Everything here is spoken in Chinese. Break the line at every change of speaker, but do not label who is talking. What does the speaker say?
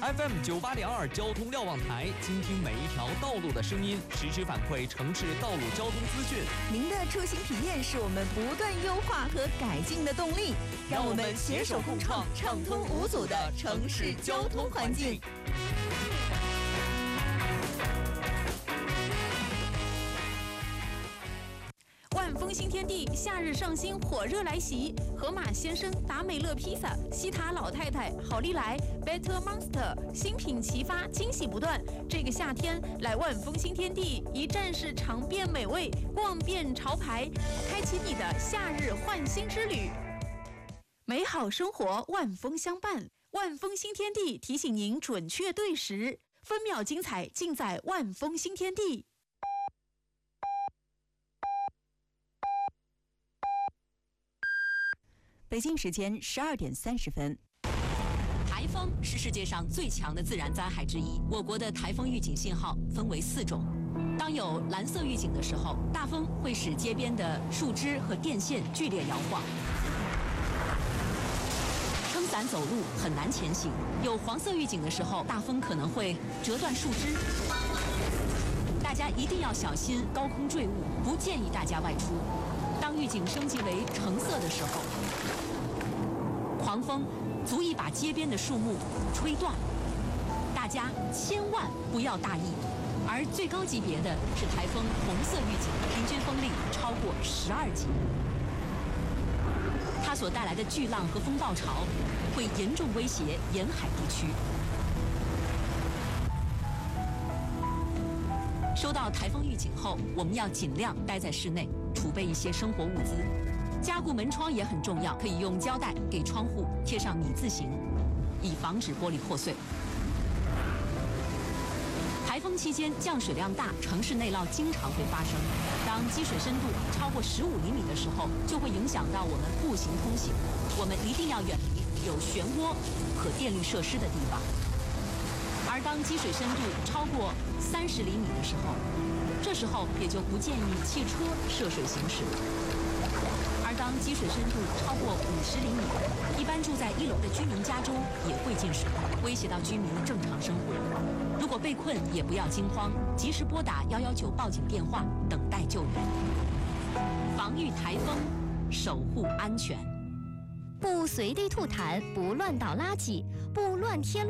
FM 98.2交通瞭望台，倾听每一条道路的声音，实时反馈城市道路交通资讯。
您的出行体验是我们不断优化和改进的动力，让我们携手共创畅通无阻的城市交通环境。
万丰新天地夏日上新火热来袭，河马先生、达美乐披萨、西塔老太太、好利来、Better Monster 新品齐发，惊喜不断。这个夏天来万丰新天地，一站式尝遍美味，逛遍潮牌，开启你的夏日焕新之旅。美好生活万丰相伴，万丰新天地提醒您准确对时，分秒精彩尽在万丰新天地。
北京时间12点30分。
台风是世界上最强的自然灾害之一。我国的台风预警信号分为4种。当有蓝色预警的时候，大风会使街边的树枝和电线剧烈摇晃，撑伞走路很难前行。有黄色预警的时候，大风可能会折断树枝。大家一定要小心高空坠物，不建议大家外出。当预警升级为橙色的时候，狂风足以把街边的树木吹断，大家千万不要大意。而最高级别的是台风红色预警，平均风力超过12级。它所带来的巨浪和风暴潮会严重威胁沿海地区。收到台风预警后，我们要尽量待在室内，储备一些生活物资。加固门窗也很重要，可以用胶带给窗户贴上米字形，以防止玻璃破碎。台风期间降水量大，城市内涝经常会发生。当积水深度超过15厘米的时候，就会影响到我们步行通行。我们一定要远离有漩涡和电力设施的地方。而当积水深度超过30厘米的时候，这时候也就不建议汽车涉水行驶。而当积水深度超过50厘米，一般住在1楼的居民家中也会进水，威胁到居民的正常生活。如果被困，也不要惊慌，及时拨打119报警电话，等待救援。防御台风，守护安全。
不随地吐痰，不乱倒垃圾，不乱贴